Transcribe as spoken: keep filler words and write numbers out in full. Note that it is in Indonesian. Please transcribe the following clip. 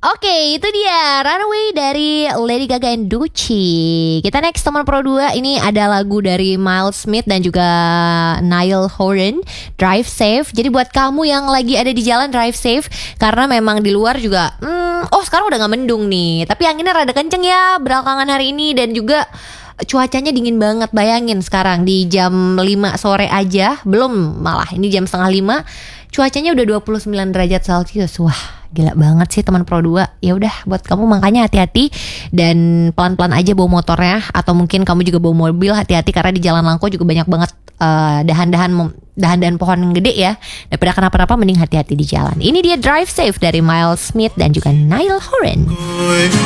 Oke, itu dia Runaway dari Lady Gaga and Doechii. Kita next teman pro dua. Ini ada lagu dari Miles Smith dan juga Niall Horan, Drive Safe. Jadi buat kamu yang lagi ada di jalan, drive safe. Karena memang di luar juga hmm, oh sekarang udah gak mendung nih, tapi anginnya rada kenceng ya belakangan hari ini. Dan juga cuacanya dingin banget. Bayangin sekarang di jam lima sore aja, belum malah ini jam setengah lima, cuacanya udah dua puluh sembilan derajat Celcius. Wah, gila banget sih teman pro dua. Ya udah buat kamu makanya hati-hati dan pelan-pelan aja bawa motornya, atau mungkin kamu juga bawa mobil, hati-hati karena di Jalan Langko juga banyak banget uh, dahan-dahan dahan-dahan pohon yang gede ya. Daripada kenapa-napa mending hati-hati di jalan. Ini dia Drive Safe dari Miles Smith dan juga Niall Horan.